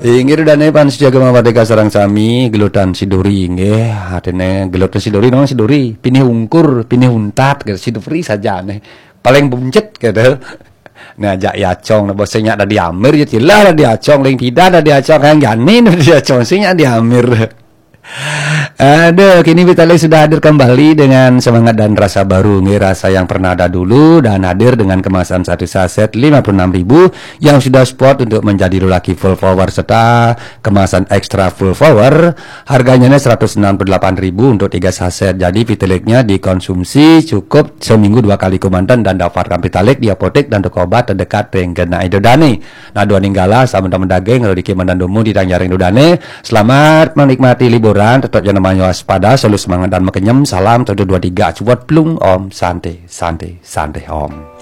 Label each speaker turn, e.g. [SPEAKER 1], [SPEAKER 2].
[SPEAKER 1] Inggih dane pan sejaga mawateka sareng sami gelutan siduri nggih atene gelutan siduri nang siduri pinih ungkur pinih untat gitu siduri saja nih paling buncet gitu. Nah jak yacong nah bosnya ada di Amir ya cilah ada di acong ling pida ada di acong kang janin ada di acong singnya di Amir. Aduh, kini Vitalik sudah hadir kembali dengan semangat dan rasa baru nih, rasa yang pernah ada dulu dan hadir dengan kemasan satu saset 56.000 yang sudah spot untuk menjadi lelaki full power serta kemasan ekstra full power. Harganya 168.000 untuk 3 saset. Jadi Vitaliknya dikonsumsi cukup seminggu 2 kali komandan dan dapatkan Vitalik di apotek dan toko obat terdekat dengan Idodane. Nah, dua ninggala sama teman daging kalau di Kimandan Domu di Tanjaring Idodane. Selamat menikmati liburan, tetap jangan namanya waspada, selalu semangat dan makenyem. Salam 123 cuat plung om santai santai santai om.